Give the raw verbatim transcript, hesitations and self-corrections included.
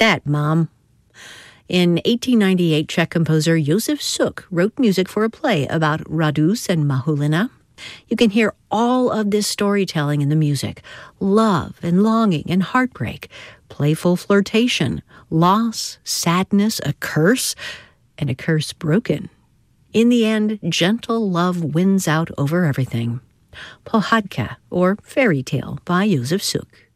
that, Mom. In eighteen ninety-eight, Czech composer Josef Suk wrote music for a play about Rádus and Mahulina. You can hear all of this storytelling in the music: love and longing and heartbreak, playful flirtation, loss, sadness, a curse, and a curse broken. In the end, gentle love wins out over everything. Pohádka, or Fairy Tale, by Josef Suk.